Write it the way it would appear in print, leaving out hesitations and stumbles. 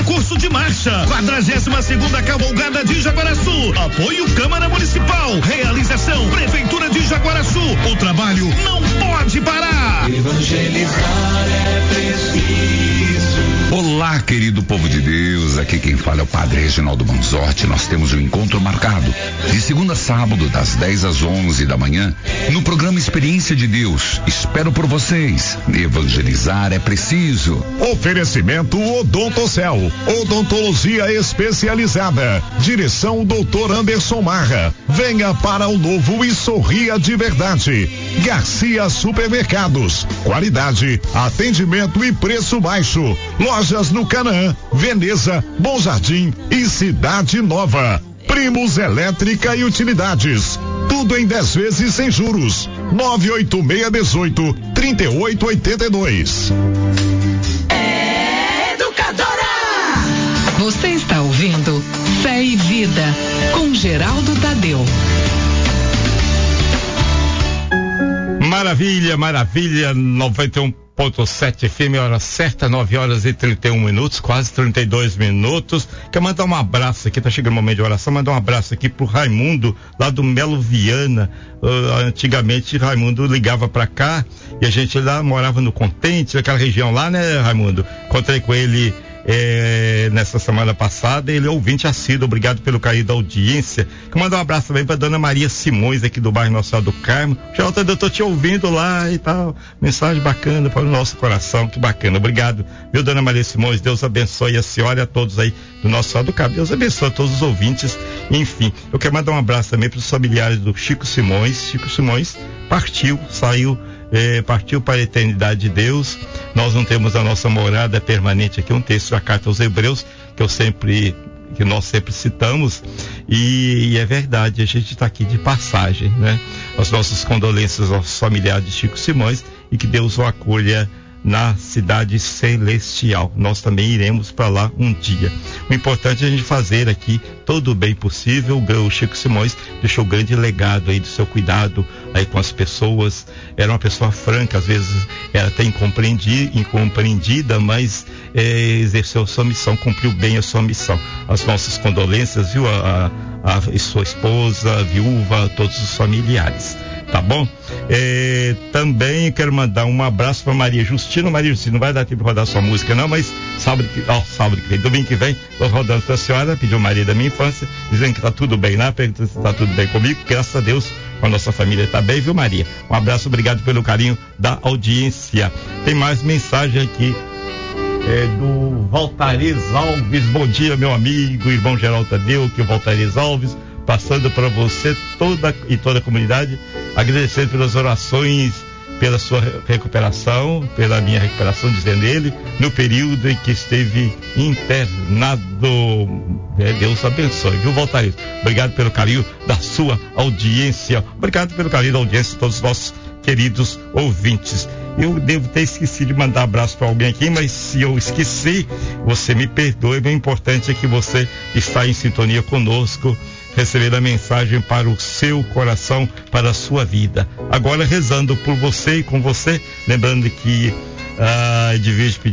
Concurso de marcha. 42ª Cavalgada de Jaguaraçu. Apoio Câmara Municipal. Realização Prefeitura de Jaguaraçu. O trabalho não pode parar. Evangelizar é preciso. Olá, querido povo de Deus, aqui quem fala é o Padre Reginaldo Manzotti. Nós temos um encontro marcado de segunda a sábado, das 10 às 11 da manhã, no programa Experiência de Deus. Espero por vocês. Evangelizar é preciso. Oferecimento Odontocel, odontologia especializada. Direção Dr. Anderson Marra. Venha para o novo e sorria de verdade. Garcia Supermercados, qualidade, atendimento e preço baixo. Lojas no Canaã, Veneza, Bom Jardim e Cidade Nova. Primos Elétrica e Utilidades. Tudo em 10 vezes sem juros. 98618-3882. É Educadora! Você está ouvindo Fé e Vida com Geraldo Tadeu. Maravilha, 91.7 FM, hora certa, 9h31, quase 32 minutos. Quero mandar um abraço aqui, tá chegando o momento de oração, mandar um abraço aqui pro Raimundo, lá do Melo Viana. Antigamente Raimundo ligava pra cá e a gente lá morava no Contente, naquela região lá, né, Raimundo? Encontrei com ele nessa semana passada, ele é ouvinte assíduo, obrigado pelo carinho da audiência. Quero mandar um abraço também pra dona Maria Simões, aqui do bairro Nossa Senhora do Carmo. Jota, eu tô te ouvindo lá e tal, mensagem bacana para o nosso coração, que bacana, obrigado, viu, dona Maria Simões, Deus abençoe a senhora e a todos aí do Nossa Senhora do Carmo, Deus abençoe a todos os ouvintes. Enfim, eu quero mandar um abraço também para os familiares do Chico Simões. Partiu para a eternidade de Deus. Nós não temos a nossa morada permanente aqui, um texto da carta aos Hebreus que nós sempre citamos, e é verdade, a gente está aqui de passagem, né? As nossas condolências aos familiares de Chico Simões, e que Deus o acolha na cidade celestial. Nós também iremos para lá um dia. O importante é a gente fazer aqui todo o bem possível. O Chico Simões deixou grande legado aí do seu cuidado aí com as pessoas. Era uma pessoa franca, às vezes era até incompreendida, mas exerceu a sua missão, cumpriu bem a sua missão. As nossas condolências, viu, a sua esposa, a viúva, todos os familiares. Tá bom? Também quero mandar um abraço para Maria Justina. Maria Justina, não vai dar tempo de rodar sua música não, mas sábado que vem, domingo que vem, vou rodando para a senhora, pediu Maria da minha infância, dizendo que tá tudo bem lá, perguntando se tá tudo bem comigo, graças a Deus, com a nossa família tá bem, viu, Maria? Um abraço, obrigado pelo carinho da audiência. Tem mais mensagem aqui, do Valtares Alves. Bom dia, meu amigo, irmão Geraldo Tadeu, que o Valtares Alves, passando para você toda a comunidade, agradecendo pelas orações, pela sua recuperação, pela minha recuperação, dizendo ele, no período em que esteve internado. Deus abençoe, viu, Valtares? Obrigado pelo carinho da sua audiência, obrigado pelo carinho da audiência de todos os nossos queridos ouvintes. Eu devo ter esquecido de mandar abraço para alguém aqui, mas se eu esqueci, você me perdoe. O importante é que você está em sintonia conosco, recebendo a mensagem para o seu coração, para a sua vida. Agora rezando por você e com você, lembrando que devia pedir